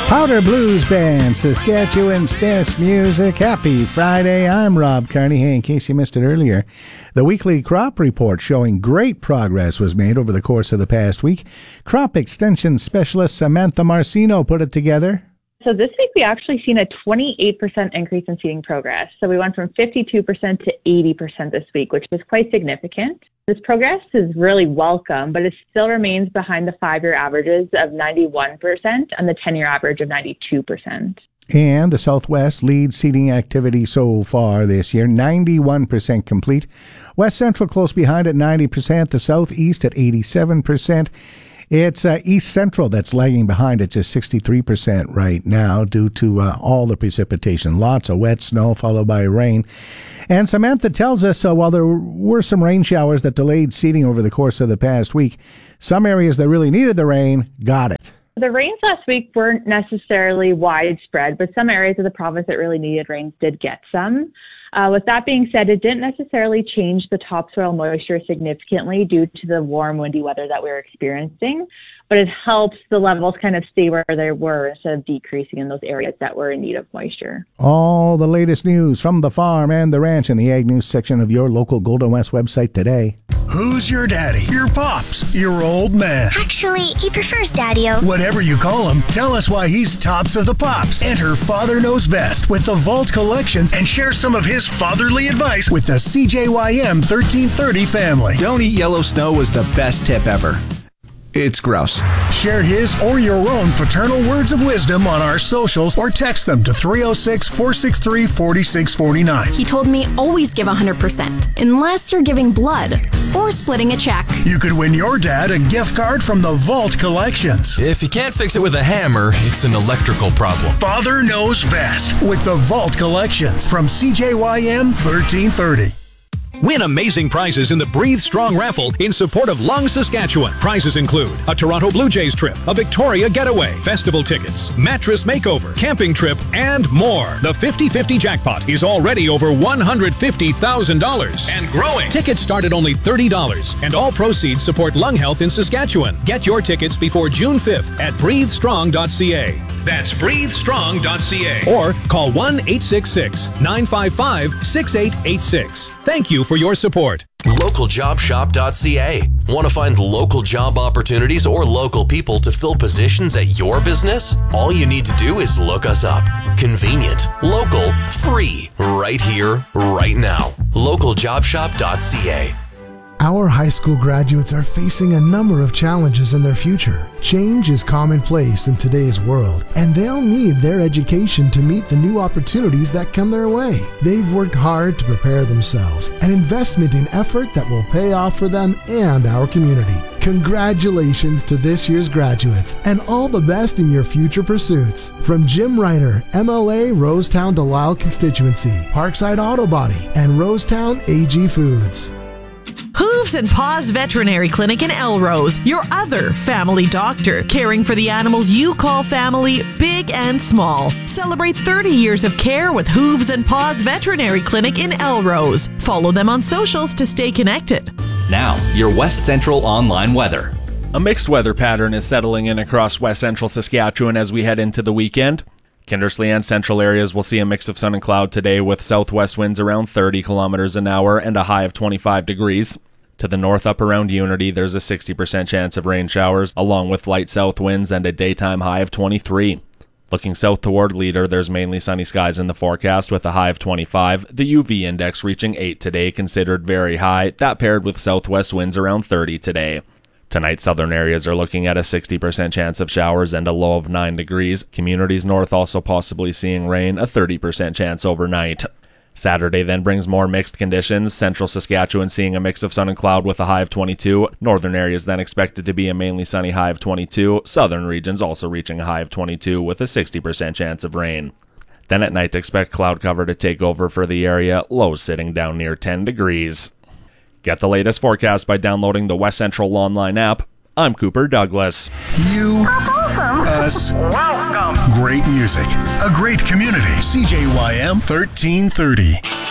Powder Blues Band, Saskatchewan's best music. Happy Friday. I'm Rob Carney. Hey, in case you missed it earlier, the weekly crop report showing great progress was made over the course of the past week. Crop extension specialist Samantha Marcino put it together. So this week we actually seen a 28% increase in seeding progress. So we went from 52% to 80% this week, which is quite significant. This progress is really welcome, but it still remains behind the 5-year averages of 91% and the 10-year average of 92%. And the Southwest leads seeding activity so far this year, 91% complete. West Central close behind at 90%, the Southeast at 87%. It's East Central that's lagging behind at just 63% right now due to all the precipitation. Lots of wet snow followed by rain. And Samantha tells us while there were some rain showers that delayed seeding over the course of the past week, some areas that really needed the rain got it. The rains last week weren't necessarily widespread, but some areas of the province that really needed rains did get some. With that being said, it didn't necessarily change the topsoil moisture significantly due to the warm, windy weather that we were experiencing, but it helps the levels kind of stay where they were instead of decreasing in those areas that were in need of moisture. All the latest news from the farm and the ranch in the Ag News section of your local Golden West website today. Who's your daddy? Your pops? Your old man? Actually, he prefers Daddy-O. Whatever you call him, tell us why he's tops of the pops. Enter Father Knows Best with the Vault Collections and share some of his fatherly advice with the CJYM 1330 family. Don't eat yellow snow was the best tip ever. It's gross. Share his or your own paternal words of wisdom on our socials or text them to 306-463-4649. He told me always give 100%, unless you're giving blood or splitting a check. You could win your dad a gift card from the Vault Collections. If you can't fix it with a hammer, it's an electrical problem. Father Knows Best with the Vault Collections from CJYM 1330. Win amazing prizes in the Breathe Strong raffle in support of Lung, Saskatchewan. Prizes include a Toronto Blue Jays trip, a Victoria getaway, festival tickets, mattress makeover, camping trip, and more. The 50-50 jackpot is already over $150,000 and growing. Tickets start at only $30, and all proceeds support lung health in Saskatchewan. Get your tickets before June 5th at breathestrong.ca. That's breathestrong.ca. Or call 1-866-955-6886. Thank you for your support. LocalJobShop.ca. Want to find local job opportunities or local people to fill positions at your business? All you need to do is look us up. Convenient, local, free, right here, right now. LocalJobShop.ca. Our high school graduates are facing a number of challenges in their future. Change is commonplace in today's world, and they'll need their education to meet the new opportunities that come their way. They've worked hard to prepare themselves, an investment in effort that will pay off for them and our community. Congratulations to this year's graduates, and all the best in your future pursuits. From Jim Ryder, MLA Rosetown Delisle Constituency, Parkside Auto Body, and Rosetown AG Foods. Hooves and Paws Veterinary Clinic in Elrose, your other family doctor, caring for the animals you call family, big and small. Celebrate 30 years of care with Hooves and Paws Veterinary Clinic in Elrose. Follow them on socials to stay connected. Now, your West Central online weather. A mixed weather pattern is settling in across West Central Saskatchewan as we head into the weekend. Kindersley and central areas will see a mix of sun and cloud today with southwest winds around 30 kilometers an hour and a high of 25 degrees. To the north up around Unity, there's a 60% chance of rain showers, along with light south winds and a daytime high of 23. Looking south toward Leader, there's mainly sunny skies in the forecast with a high of 25. The UV index reaching 8 today, considered very high, that paired with southwest winds around 30 today. Tonight, southern areas are looking at a 60% chance of showers and a low of 9 degrees. Communities north also possibly seeing rain, a 30% chance overnight. Saturday then brings more mixed conditions. Central Saskatchewan seeing a mix of sun and cloud with a high of 22. Northern areas then expected to be a mainly sunny high of 22. Southern regions also reaching a high of 22 with a 60% chance of rain. Then at night expect cloud cover to take over for the area, lows sitting down near 10 degrees. Get the latest forecast by downloading the West Central online app. I'm Cooper Douglas. You, us, welcome. Great music, a great community. CJYM 1330.